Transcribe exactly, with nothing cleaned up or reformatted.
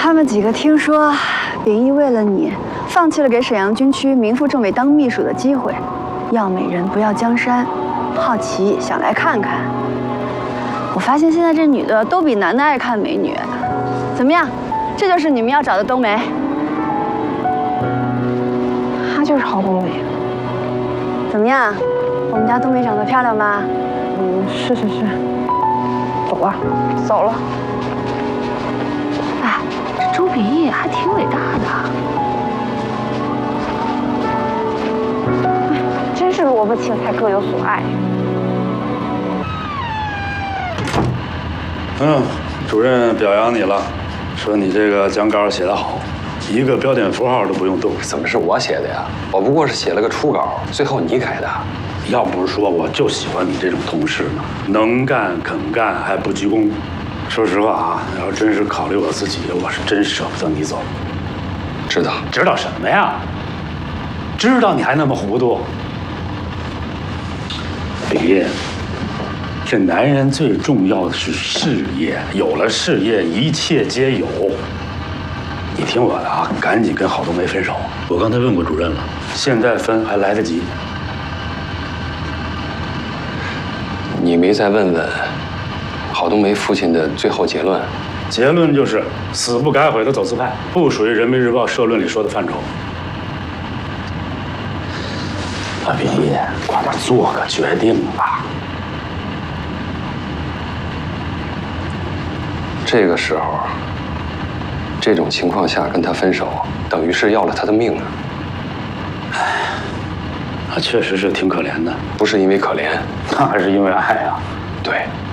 他们几个听说，秉义为了你，放弃了给沈阳军区民副政委当秘书的机会，要美人不要江山，好奇想来看看。我发现现在这女的都比男的爱看美女，怎么样？这就是你们要找的冬梅？ 她就是好冬梅。 怎么样？我们家冬梅长得漂亮吧？ 嗯，是是是。走吧， 走了。哎，这周秉义还挺伟大的。 哎，真是萝卜青菜各有所爱。 嗯，主任表扬你了，说你这个讲稿写得好，一个标点符号都不用动。 怎么是我写的呀？我不过是写了个初稿，最后你改的。 要不是说我就喜欢你这种同事呢，能干肯干还不鞠躬。说实话啊，要真是考虑我自己，我是真舍不得你走。 知道？ 知道什么呀？知道你还那么糊涂？秉义，这男人最重要的是事业，有了事业，一切皆有。你听我的啊，赶紧跟郝冬梅分手。我刚才问过主任了，现在分还来得及。 你没再问问郝冬梅父亲的最后结论？ 结论就是死不改悔的走资派，不属于人民日报社论里说的范畴。啊，秉义，快点做个决定吧。 这个时候，这种情况下跟他分手，等于是要了他的命啊！ 唉，他确实是挺可怜的， 不是因为可怜， 那还是因为爱啊。 对。